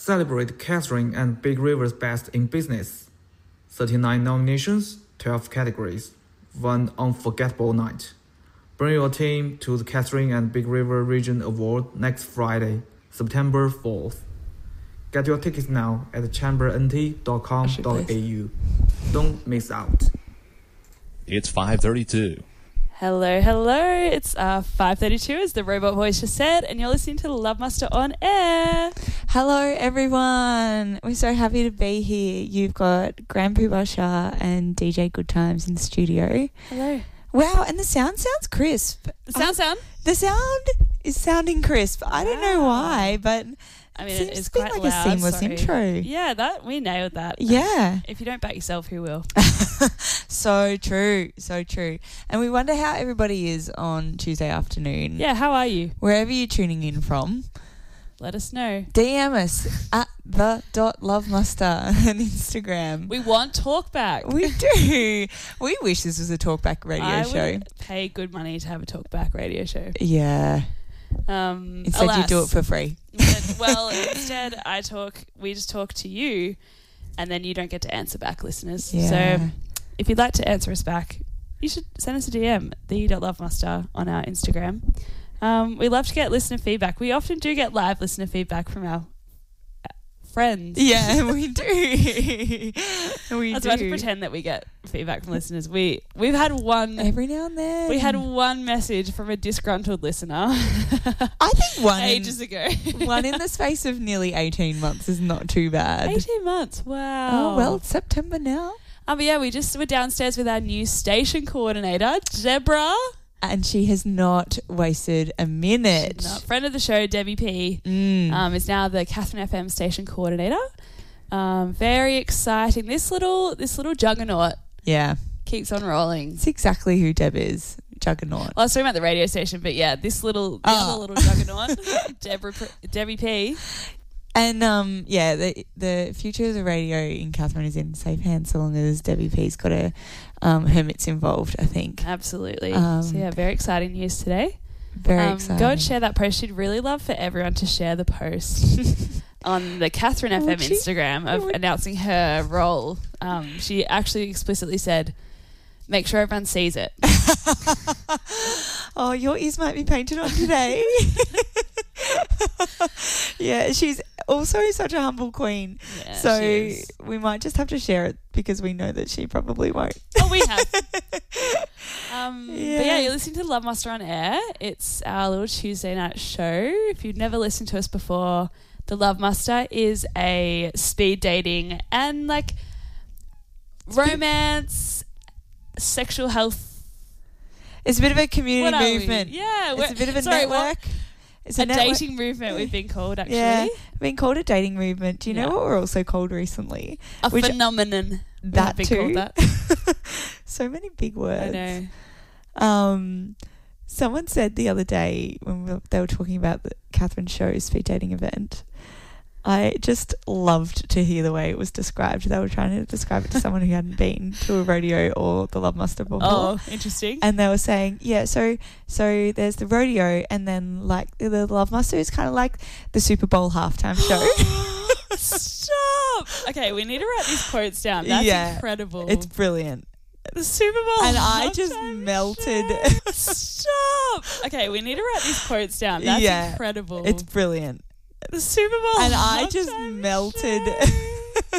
celebrate Catherine and Big River's best in business. 39 nominations, 12 categories, one unforgettable night. Bring your team to the Catherine and Big River Region Award next Friday, September 4th. Get your tickets now at chambernt.com.au. Don't miss out. It's 5:32. Hello, hello. It's 5:32, as the robot voice just said, and you're listening to Love Muster on air. Hello, everyone. We're so happy to be here. You've got Grand Poobah Shah and DJ Good Times in the studio. Hello. Wow, and the sound sounds crisp. The sound? The sound is sounding crisp. I don't know why, but I mean, it is been quite like loud. a seamless intro. Yeah, we nailed that. Yeah. If you don't back yourself, who will? So true, so true. And we wonder how everybody is on Tuesday afternoon. Yeah, how are you? Wherever you're tuning in from, let us know. DM us at the.lovemuster on Instagram. We want talkback. We do. We wish this was a talkback radio show. I would pay good money to have a talkback radio show. Yeah. Instead, alas, you do it for free. Well, instead, we just talk to you, and then you don't get to answer back, listeners. Yeah. So if you'd like to answer us back, you should send us a DM, the.lovemuster, on our Instagram. We love to get listener feedback. We often do get live listener feedback from our friends. Yeah, we do. I was about to pretend that we get feedback from listeners. We've had one every now and then. We had one message from a disgruntled listener. I think one ages ago. One in the space of nearly 18 months is not too bad. 18 months. Wow. Oh well, it's September now. But yeah, we're downstairs with our new station coordinator, Deborah. And she has not wasted a minute. Friend of the show, Debbie P, is now the Catherine FM station coordinator. Very exciting. This little juggernaut, keeps on rolling. It's exactly who Deb is. Juggernaut. Well, I was talking about the radio station, but yeah, the other little juggernaut, Debbie P. And the future of the radio in Catherine is in safe hands so long as Debbie P's got her hermits involved, I think. Absolutely. So yeah, very exciting news today. Very exciting. Go and share that post. She'd really love for everyone to share the post on the Catherine FM Instagram of announcing her role. She actually explicitly said, make sure everyone sees it. Oh, your ears might be painted on today. Yeah, she's also such a humble queen. Yeah, so we might just have to share it because we know that she probably won't. Oh, we have. But yeah, you're listening to Love Muster on air. It's our little Tuesday night show. If you've never listened to us before, the Love Muster is a speed dating and romance, sexual health. It's a bit of a community movement. Yeah. It's a bit of a network. It's a dating movement we've been called, actually. Yeah, we've been called a dating movement. Do you know what we're also called recently? A phenomenon. That too. Called that. So many big words. I know. Someone said the other day when they were talking about the Catherine Show speed dating event, I just loved to hear the way it was described. They were trying to describe it to someone who hadn't been to a rodeo or the Love Muster before. Oh, interesting. And they were saying, so there's the rodeo and then the Love Muster is kind of like the Super Bowl halftime show. Stop! Okay, we need to write these quotes down. That's incredible. It's brilliant. The Super Bowl and I just melted. Stop! Okay, we need to write these quotes down. That's incredible. It's brilliant. The Super Bowl and I just melted.